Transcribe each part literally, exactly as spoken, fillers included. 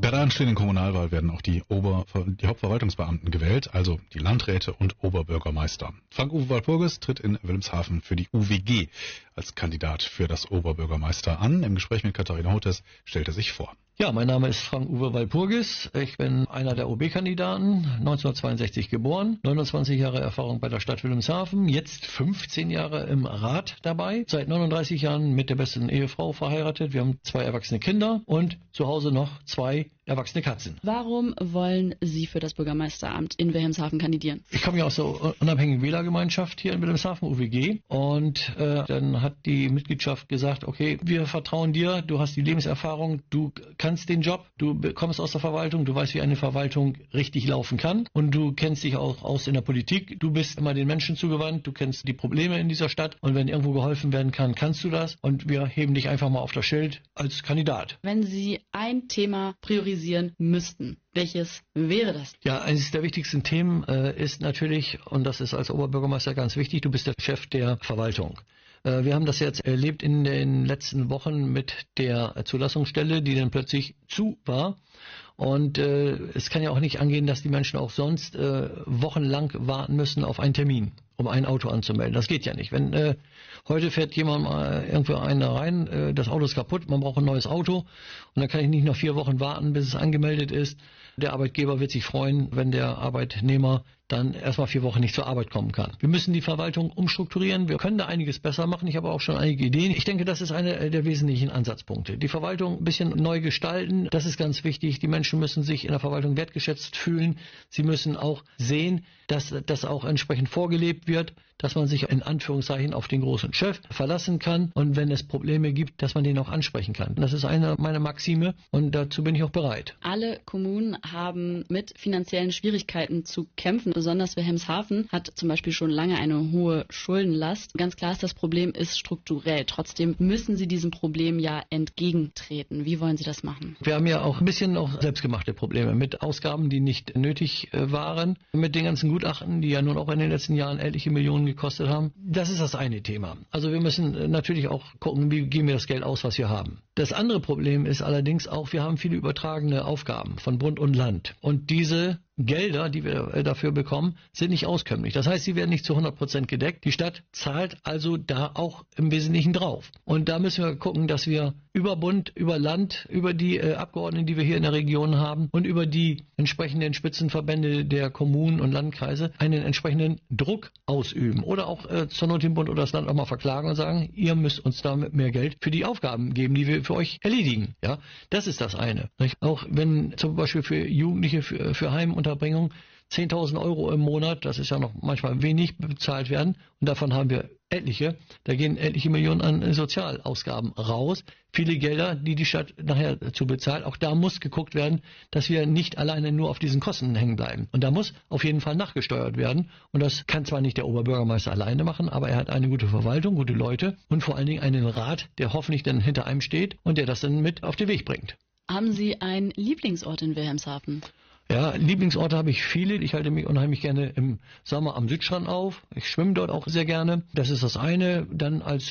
Bei der anstehenden Kommunalwahl werden auch die, Ober-, die Hauptverwaltungsbeamten gewählt, also die Landräte und Oberbürgermeister. Frank-Uwe Walpurgis tritt in Wilhelmshaven für die U W G als Kandidat für das Oberbürgermeister an. Im Gespräch mit Katharina Huttes stellt er sich vor. Ja, mein Name ist Frank-Uwe Walpurgis. Ich bin einer der O B-Kandidaten, neunzehnhundertzweiundsechzig geboren, neunundzwanzig Jahre Erfahrung bei der Stadt Wilhelmshaven, jetzt fünfzehn Jahre im Rat dabei, seit neununddreißig Jahren mit der besten Ehefrau verheiratet. Wir haben zwei erwachsene Kinder und zu Hause noch zwei erwachsene Katzen. Warum wollen Sie für das Bürgermeisteramt in Wilhelmshaven kandidieren? Ich komme ja aus der unabhängigen Wählergemeinschaft hier in Wilhelmshaven, U W G, und äh, dann hat die Mitgliedschaft gesagt, okay, wir vertrauen dir, du hast die Lebenserfahrung, du kannst den Job, du kommst aus der Verwaltung, du weißt, wie eine Verwaltung richtig laufen kann und du kennst dich auch aus in der Politik, du bist immer den Menschen zugewandt, du kennst die Probleme in dieser Stadt und wenn irgendwo geholfen werden kann, kannst du das und wir heben dich einfach mal auf das Schild als Kandidat. Wenn Sie ein Thema priorisieren müssten, welches wäre das? Ja, eines der wichtigsten Themen äh, ist natürlich, und das ist als Oberbürgermeister ganz wichtig, du bist der Chef der Verwaltung. Äh, wir haben das jetzt erlebt in den letzten Wochen mit der Zulassungsstelle, die dann plötzlich zu war. Und äh, es kann ja auch nicht angehen, dass die Menschen auch sonst äh, wochenlang warten müssen auf einen Termin, um ein Auto anzumelden. Das geht ja nicht. Wenn äh, heute fährt jemand mal irgendwo einer rein, äh, das Auto ist kaputt, man braucht ein neues Auto und dann kann ich nicht noch vier Wochen warten, bis es angemeldet ist. Der Arbeitgeber wird sich freuen, wenn der Arbeitnehmer dann erstmal vier Wochen nicht zur Arbeit kommen kann. Wir müssen die Verwaltung umstrukturieren. Wir können da einiges besser machen. Ich habe auch schon einige Ideen. Ich denke, das ist einer der wesentlichen Ansatzpunkte. Die Verwaltung ein bisschen neu gestalten, das ist ganz wichtig. Die Menschen müssen sich in der Verwaltung wertgeschätzt fühlen. Sie müssen auch sehen, dass das auch entsprechend vorgelebt wird, dass man sich in Anführungszeichen auf den großen Chef verlassen kann und wenn es Probleme gibt, dass man den auch ansprechen kann. Das ist eine meiner Maxime und dazu bin ich auch bereit. Alle Kommunen haben mit finanziellen Schwierigkeiten zu kämpfen. Besonders Wilhelmshaven hat zum Beispiel schon lange eine hohe Schuldenlast. Ganz klar ist, das Problem ist strukturell. Trotzdem müssen Sie diesem Problem ja entgegentreten. Wie wollen Sie das machen? Wir haben ja auch ein bisschen auch selbstgemachte Probleme mit Ausgaben, die nicht nötig waren, mit den ganzen Gutachten, die ja nun auch in den letzten Jahren etliche Millionen gekostet haben. Das ist das eine Thema. Also wir müssen natürlich auch gucken, wie geben wir das Geld aus, was wir haben. Das andere Problem ist allerdings auch, wir haben viele übertragene Aufgaben von Bund und Land. Und diese Gelder, die wir dafür bekommen, sind nicht auskömmlich. Das heißt, sie werden nicht zu hundert Prozent gedeckt. Die Stadt zahlt also da auch im Wesentlichen drauf. Und da müssen wir gucken, dass wir über Bund, über Land, über die äh, Abgeordneten, die wir hier in der Region haben und über die entsprechenden Spitzenverbände der Kommunen und Landkreise einen entsprechenden Druck ausüben. Oder auch äh, zur Not den Bund oder das Land auch mal verklagen und sagen, ihr müsst uns damit mehr Geld für die Aufgaben geben, die wir für euch erledigen. Ja, das ist das eine. Nicht? Auch wenn zum Beispiel für Jugendliche, für, für Heimunterbringung zehntausend Euro im Monat, das ist ja noch manchmal wenig, bezahlt werden. Und davon haben wir etliche. Da gehen etliche Millionen an Sozialausgaben raus. Viele Gelder, die die Stadt nachher dazu bezahlt. Auch da muss geguckt werden, dass wir nicht alleine nur auf diesen Kosten hängen bleiben. Und da muss auf jeden Fall nachgesteuert werden. Und das kann zwar nicht der Oberbürgermeister alleine machen, aber er hat eine gute Verwaltung, gute Leute und vor allen Dingen einen Rat, der hoffentlich dann hinter einem steht und der das dann mit auf den Weg bringt. Haben Sie einen Lieblingsort in Wilhelmshaven? Ja, Lieblingsorte habe ich viele. Ich halte mich unheimlich gerne im Sommer am Südstrand auf. Ich schwimme dort auch sehr gerne. Das ist das eine. Dann als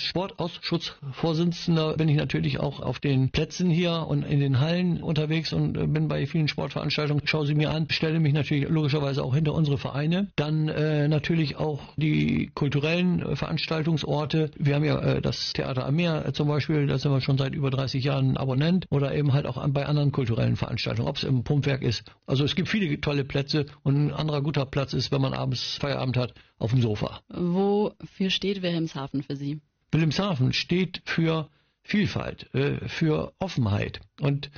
Sportausschussvorsitzender bin ich natürlich auch auf den Plätzen hier und in den Hallen unterwegs und bin bei vielen Sportveranstaltungen. Schaue sie mir an, stelle mich natürlich logischerweise auch hinter unsere Vereine. Dann äh, natürlich auch die kulturellen äh, Veranstaltungsorte. Wir haben ja äh, das Theater am Meer äh, zum Beispiel. Da sind wir schon seit über dreißig Jahren Abonnent. Oder eben halt auch an, bei anderen kulturellen Veranstaltungen, ob es im Pumpwerk ist. Also es gibt viele tolle Plätze und ein anderer guter Platz ist, wenn man abends Feierabend hat, auf dem Sofa. Wofür steht Wilhelmshaven für Sie? Wilhelmshaven steht für Vielfalt, für Offenheit und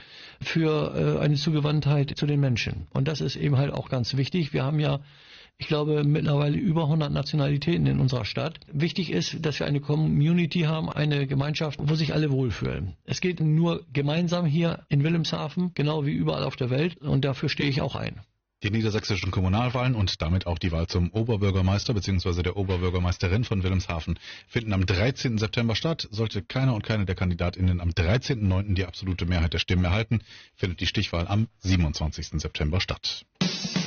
für eine Zugewandtheit zu den Menschen. Und das ist eben halt auch ganz wichtig. Wir haben ja, ich glaube, mittlerweile über hundert Nationalitäten in unserer Stadt. Wichtig ist, dass wir eine Community haben, eine Gemeinschaft, wo sich alle wohlfühlen. Es geht nur gemeinsam hier in Wilhelmshaven, genau wie überall auf der Welt. Und dafür stehe ich auch ein. Die niedersächsischen Kommunalwahlen und damit auch die Wahl zum Oberbürgermeister bzw. der Oberbürgermeisterin von Wilhelmshaven finden am dreizehnten September statt. Sollte keiner und keine der KandidatInnen am dreizehnten neunten die absolute Mehrheit der Stimmen erhalten, findet die Stichwahl am siebenundzwanzigsten September statt.